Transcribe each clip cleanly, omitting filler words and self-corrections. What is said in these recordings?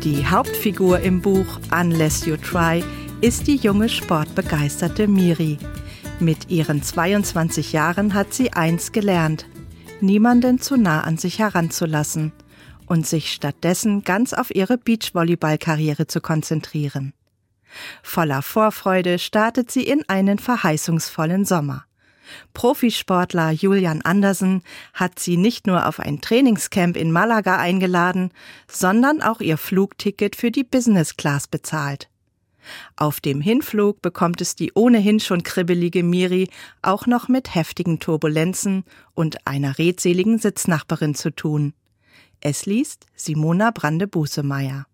Die Hauptfigur im Buch Unless You Try ist die junge sportbegeisterte Miri. Mit ihren 22 Jahren hat sie eins gelernt: niemanden zu nah an sich heranzulassen und sich stattdessen ganz auf ihre Beachvolleyball-Karriere zu konzentrieren. Voller Vorfreude startet sie in einen verheißungsvollen Sommer. Profisportler Julian Andersen hat sie nicht nur auf ein Trainingscamp in Malaga eingeladen, sondern auch ihr Flugticket für die Business Class bezahlt. Auf dem Hinflug bekommt es die ohnehin schon kribbelige Miri auch noch mit heftigen Turbulenzen und einer redseligen Sitznachbarin zu tun. Es liest Simona Brande-Busemeyer.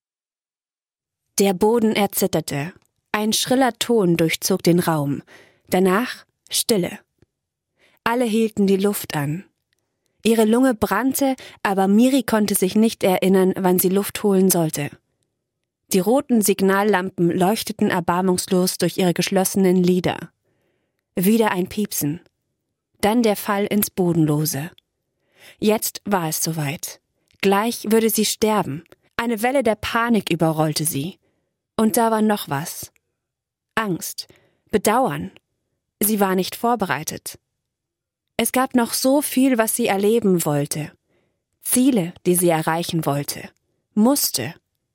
Der Boden erzitterte. Ein schriller Ton durchzog den Raum. Danach Stille. Alle hielten die Luft an. Ihre Lunge brannte, aber Miri konnte sich nicht erinnern, wann sie Luft holen sollte. Die roten Signallampen leuchteten erbarmungslos durch ihre geschlossenen Lider. Wieder ein Piepsen. Dann der Fall ins Bodenlose. Jetzt war es soweit. Gleich würde sie sterben. Eine Welle der Panik überrollte sie. Und da war noch was. Angst. Bedauern. Sie war nicht vorbereitet. Es gab noch so viel, was sie erleben wollte. Ziele, die sie erreichen wollte. Musste.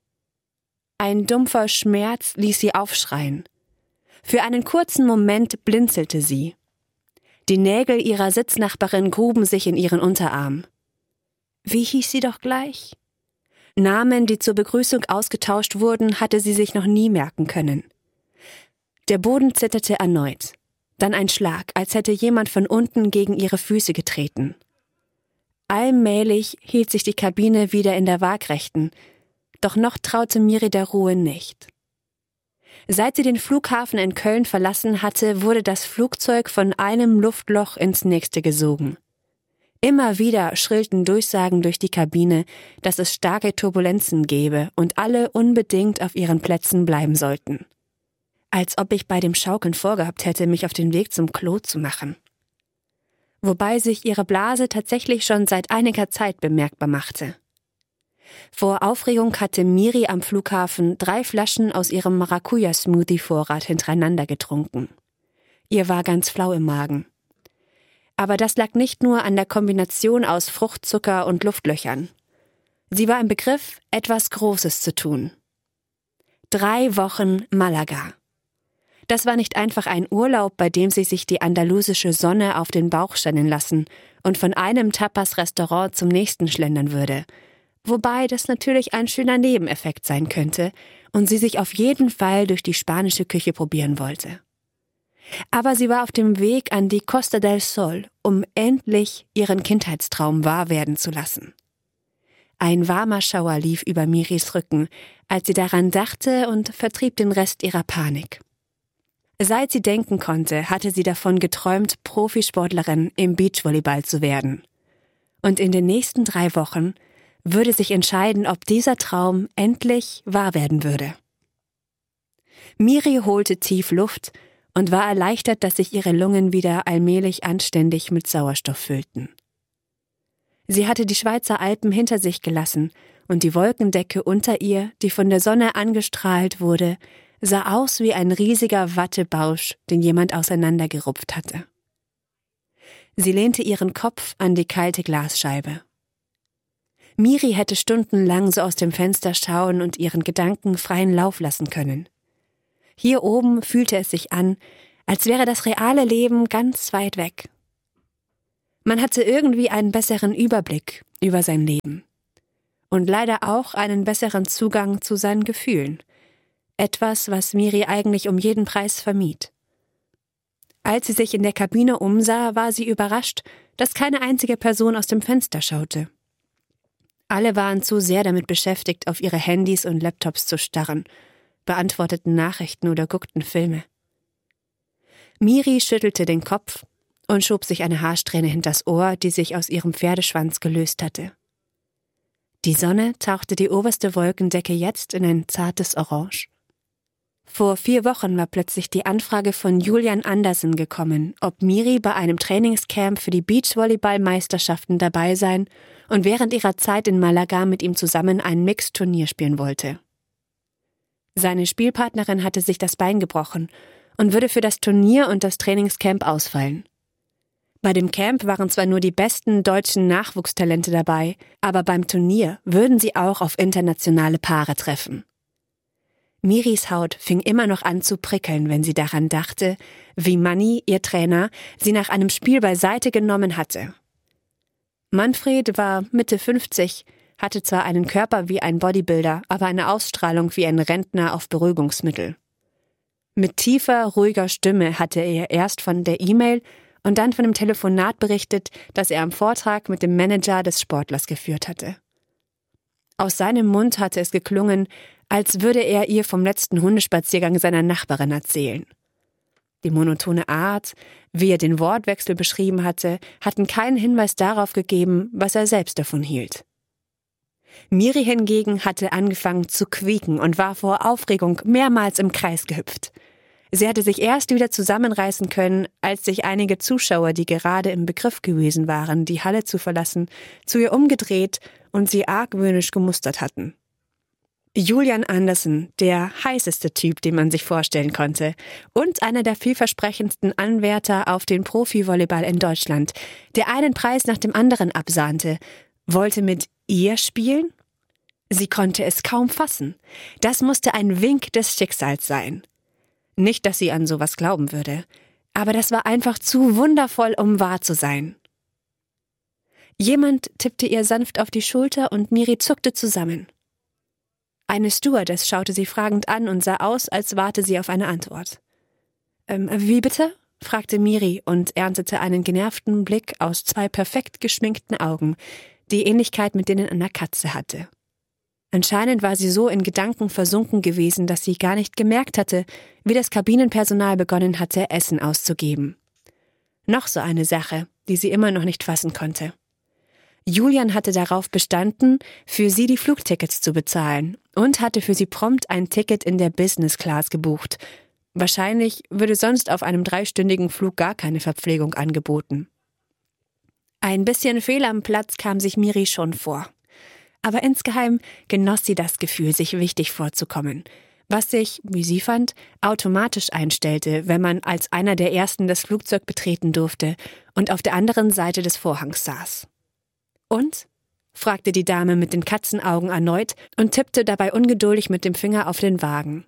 Ein dumpfer Schmerz ließ sie aufschreien. Für einen kurzen Moment blinzelte sie. Die Nägel ihrer Sitznachbarin gruben sich in ihren Unterarm. Wie hieß sie doch gleich? Namen, die zur Begrüßung ausgetauscht wurden, hatte sie sich noch nie merken können. Der Boden zitterte erneut. Dann ein Schlag, als hätte jemand von unten gegen ihre Füße getreten. Allmählich hielt sich die Kabine wieder in der Waagrechten, doch noch traute Miri der Ruhe nicht. Seit sie den Flughafen in Köln verlassen hatte, wurde das Flugzeug von einem Luftloch ins nächste gesogen. Immer wieder schrillten Durchsagen durch die Kabine, dass es starke Turbulenzen gebe und alle unbedingt auf ihren Plätzen bleiben sollten. Als ob ich bei dem Schaukeln vorgehabt hätte, mich auf den Weg zum Klo zu machen. Wobei sich ihre Blase tatsächlich schon seit einiger Zeit bemerkbar machte. Vor Aufregung hatte Miri am Flughafen 3 Flaschen aus ihrem Maracuja-Smoothie-Vorrat hintereinander getrunken. Ihr war ganz flau im Magen. Aber das lag nicht nur an der Kombination aus Fruchtzucker und Luftlöchern. Sie war im Begriff, etwas Großes zu tun. 3 Wochen Malaga. Das war nicht einfach ein Urlaub, bei dem sie sich die andalusische Sonne auf den Bauch scheinen lassen und von einem Tapas-Restaurant zum nächsten schlendern würde, wobei das natürlich ein schöner Nebeneffekt sein könnte und sie sich auf jeden Fall durch die spanische Küche probieren wollte. Aber sie war auf dem Weg an die Costa del Sol, um endlich ihren Kindheitstraum wahr werden zu lassen. Ein warmer Schauer lief über Miris Rücken, als sie daran dachte und vertrieb den Rest ihrer Panik. Seit sie denken konnte, hatte sie davon geträumt, Profisportlerin im Beachvolleyball zu werden. Und in den nächsten 3 Wochen würde sich entscheiden, ob dieser Traum endlich wahr werden würde. Miri holte tief Luft und war erleichtert, dass sich ihre Lungen wieder allmählich anständig mit Sauerstoff füllten. Sie hatte die Schweizer Alpen hinter sich gelassen und die Wolkendecke unter ihr, die von der Sonne angestrahlt wurde, sah aus wie ein riesiger Wattebausch, den jemand auseinandergerupft hatte. Sie lehnte ihren Kopf an die kalte Glasscheibe. Miri hätte stundenlang so aus dem Fenster schauen und ihren Gedanken freien Lauf lassen können. Hier oben fühlte es sich an, als wäre das reale Leben ganz weit weg. Man hatte irgendwie einen besseren Überblick über sein Leben. Und leider auch einen besseren Zugang zu seinen Gefühlen. Etwas, was Miri eigentlich um jeden Preis vermied. Als sie sich in der Kabine umsah, war sie überrascht, dass keine einzige Person aus dem Fenster schaute. Alle waren zu sehr damit beschäftigt, auf ihre Handys und Laptops zu starren, beantworteten Nachrichten oder guckten Filme. Miri schüttelte den Kopf und schob sich eine Haarsträhne hinters Ohr, die sich aus ihrem Pferdeschwanz gelöst hatte. Die Sonne tauchte die oberste Wolkendecke jetzt in ein zartes Orange. Vor 4 Wochen war plötzlich die Anfrage von Julian Andersen gekommen, ob Miri bei einem Trainingscamp für die Beachvolleyball-Meisterschaften dabei sein und während ihrer Zeit in Malaga mit ihm zusammen ein Mixed-Turnier spielen wollte. Seine Spielpartnerin hatte sich das Bein gebrochen und würde für das Turnier und das Trainingscamp ausfallen. Bei dem Camp waren zwar nur die besten deutschen Nachwuchstalente dabei, aber beim Turnier würden sie auch auf internationale Paare treffen. Miris Haut fing immer noch an zu prickeln, wenn sie daran dachte, wie Manni, ihr Trainer, sie nach einem Spiel beiseite genommen hatte. Manfred war Mitte 50, hatte zwar einen Körper wie ein Bodybuilder, aber eine Ausstrahlung wie ein Rentner auf Beruhigungsmittel. Mit tiefer, ruhiger Stimme hatte er erst von der E-Mail und dann von dem Telefonat berichtet, das er am Vortrag mit dem Manager des Sportlers geführt hatte. Aus seinem Mund hatte es geklungen, als würde er ihr vom letzten Hundespaziergang seiner Nachbarin erzählen. Die monotone Art, wie er den Wortwechsel beschrieben hatte, hatten keinen Hinweis darauf gegeben, was er selbst davon hielt. Miri hingegen hatte angefangen zu quieken und war vor Aufregung mehrmals im Kreis gehüpft. Sie hatte sich erst wieder zusammenreißen können, als sich einige Zuschauer, die gerade im Begriff gewesen waren, die Halle zu verlassen, zu ihr umgedreht und sie argwöhnisch gemustert hatten. Julian Andersen, der heißeste Typ, den man sich vorstellen konnte, und einer der vielversprechendsten Anwärter auf den Profi-Volleyball in Deutschland, der einen Preis nach dem anderen absahnte, wollte mit ihr spielen? Sie konnte es kaum fassen. Das musste ein Wink des Schicksals sein. Nicht, dass sie an sowas glauben würde, aber das war einfach zu wundervoll, um wahr zu sein. Jemand tippte ihr sanft auf die Schulter und Miri zuckte zusammen. Eine Stewardess schaute sie fragend an und sah aus, als warte sie auf eine Antwort. Wie bitte?, fragte Miri und erntete einen genervten Blick aus 2 perfekt geschminkten Augen, die Ähnlichkeit mit denen einer Katze hatte. Anscheinend war sie so in Gedanken versunken gewesen, dass sie gar nicht gemerkt hatte, wie das Kabinenpersonal begonnen hatte, Essen auszugeben. Noch so eine Sache, die sie immer noch nicht fassen konnte. Julian hatte darauf bestanden, für sie die Flugtickets zu bezahlen und hatte für sie prompt ein Ticket in der Business Class gebucht. Wahrscheinlich würde sonst auf einem 3-stündigen Flug gar keine Verpflegung angeboten. Ein bisschen fehl am Platz kam sich Miri schon vor. Aber insgeheim genoss sie das Gefühl, sich wichtig vorzukommen, was sich, wie sie fand, automatisch einstellte, wenn man als einer der Ersten das Flugzeug betreten durfte und auf der anderen Seite des Vorhangs saß. Und? Fragte die Dame mit den Katzenaugen erneut und tippte dabei ungeduldig mit dem Finger auf den Wagen.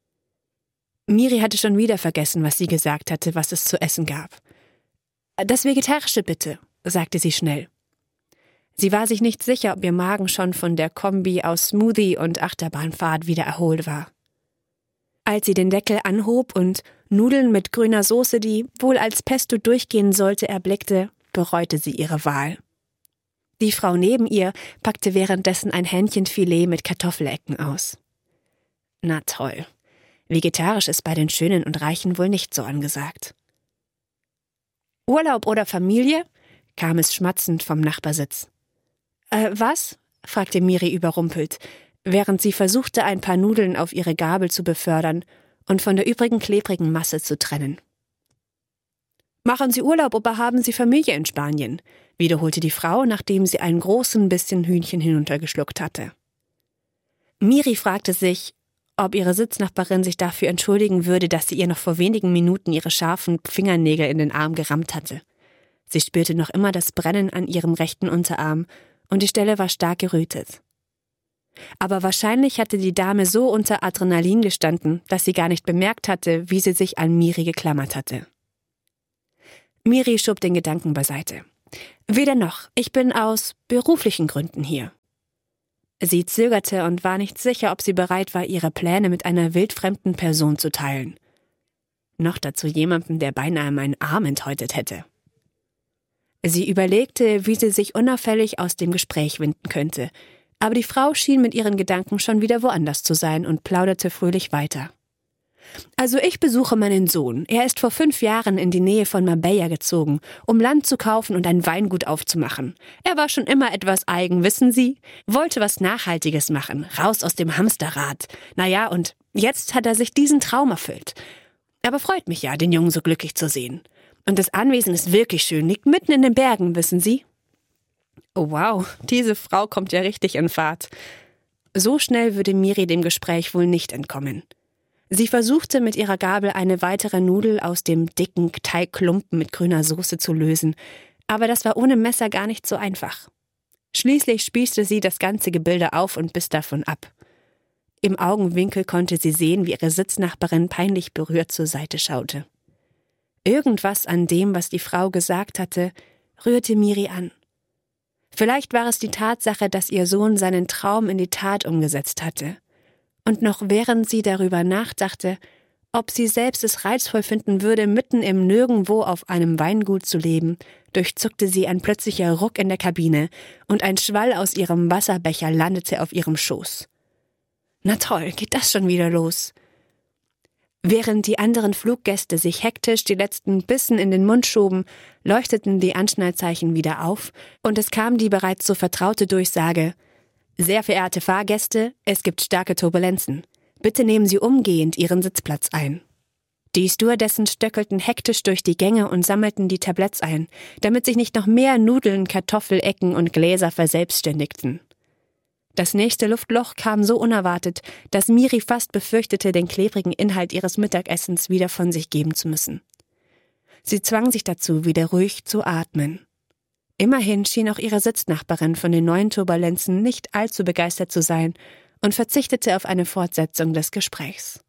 Miri hatte schon wieder vergessen, was sie gesagt hatte, was es zu essen gab. »Das Vegetarische bitte«, sagte sie schnell. Sie war sich nicht sicher, ob ihr Magen schon von der Kombi aus Smoothie und Achterbahnfahrt wieder erholt war. Als sie den Deckel anhob und Nudeln mit grüner Soße, die wohl als Pesto durchgehen sollte, erblickte, bereute sie ihre Wahl. Die Frau neben ihr packte währenddessen ein Hähnchenfilet mit Kartoffelecken aus. Na toll, vegetarisch ist bei den Schönen und Reichen wohl nicht so angesagt. »Urlaub oder Familie?« kam es schmatzend vom Nachbarsitz. Was?« fragte Miri überrumpelt, während sie versuchte, ein paar Nudeln auf ihre Gabel zu befördern und von der übrigen klebrigen Masse zu trennen. »Machen Sie Urlaub oder haben Sie Familie in Spanien?« wiederholte die Frau, nachdem sie einen großen Bissen Hühnchen hinuntergeschluckt hatte. Miri fragte sich, ob ihre Sitznachbarin sich dafür entschuldigen würde, dass sie ihr noch vor wenigen Minuten ihre scharfen Fingernägel in den Arm gerammt hatte. Sie spürte noch immer das Brennen an ihrem rechten Unterarm und die Stelle war stark gerötet. Aber wahrscheinlich hatte die Dame so unter Adrenalin gestanden, dass sie gar nicht bemerkt hatte, wie sie sich an Miri geklammert hatte. Miri schob den Gedanken beiseite. »Weder noch, ich bin aus beruflichen Gründen hier.« Sie zögerte und war nicht sicher, ob sie bereit war, ihre Pläne mit einer wildfremden Person zu teilen. Noch dazu jemandem, der beinahe meinen Arm enthäutet hätte. Sie überlegte, wie sie sich unauffällig aus dem Gespräch winden könnte, aber die Frau schien mit ihren Gedanken schon wieder woanders zu sein und plauderte fröhlich weiter. »Also ich besuche meinen Sohn. Er ist vor 5 Jahren in die Nähe von Marbella gezogen, um Land zu kaufen und ein Weingut aufzumachen. Er war schon immer etwas eigen, wissen Sie? Wollte was Nachhaltiges machen, raus aus dem Hamsterrad. Naja, und jetzt hat er sich diesen Traum erfüllt. Aber freut mich ja, den Jungen so glücklich zu sehen. Und das Anwesen ist wirklich schön, liegt mitten in den Bergen, wissen Sie?« Oh wow, diese Frau kommt ja richtig in Fahrt. So schnell würde Miri dem Gespräch wohl nicht entkommen. Sie versuchte mit ihrer Gabel eine weitere Nudel aus dem dicken Teigklumpen mit grüner Soße zu lösen, aber das war ohne Messer gar nicht so einfach. Schließlich spießte sie das ganze Gebilde auf und biss davon ab. Im Augenwinkel konnte sie sehen, wie ihre Sitznachbarin peinlich berührt zur Seite schaute. Irgendwas an dem, was die Frau gesagt hatte, rührte Miri an. Vielleicht war es die Tatsache, dass ihr Sohn seinen Traum in die Tat umgesetzt hatte. Und noch während sie darüber nachdachte, ob sie selbst es reizvoll finden würde, mitten im Nirgendwo auf einem Weingut zu leben, durchzuckte sie ein plötzlicher Ruck in der Kabine und ein Schwall aus ihrem Wasserbecher landete auf ihrem Schoß. Na toll, geht das schon wieder los? Während die anderen Fluggäste sich hektisch die letzten Bissen in den Mund schoben, leuchteten die Anschnallzeichen wieder auf und es kam die bereits so vertraute Durchsage: Sehr verehrte Fahrgäste, es gibt starke Turbulenzen. Bitte nehmen Sie umgehend Ihren Sitzplatz ein. Die Stewardessen stöckelten hektisch durch die Gänge und sammelten die Tabletts ein, damit sich nicht noch mehr Nudeln, Kartoffelecken und Gläser verselbstständigten. Das nächste Luftloch kam so unerwartet, dass Miri fast befürchtete, den klebrigen Inhalt ihres Mittagessens wieder von sich geben zu müssen. Sie zwang sich dazu, wieder ruhig zu atmen. Immerhin schien auch ihre Sitznachbarin von den neuen Turbulenzen nicht allzu begeistert zu sein und verzichtete auf eine Fortsetzung des Gesprächs.